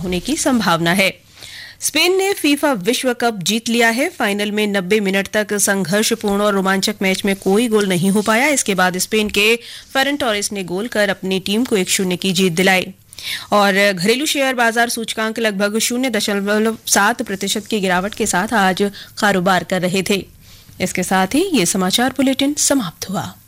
होने की संभावना है। स्पेन ने फीफा विश्व कप जीत लिया है। फाइनल में 90 मिनट तक संघर्षपूर्ण और रोमांचक मैच में कोई गोल नहीं हो पाया। इसके बाद स्पेन के फेरन टोरेस ने गोल कर अपनी टीम को 1-0 की जीत दिलाई। और घरेलू शेयर बाजार सूचकांक लगभग 0.7% की गिरावट के साथ आज कारोबार कर रहे थे। इसके साथ ही ये समाचार बुलेटिन समाप्त हुआ।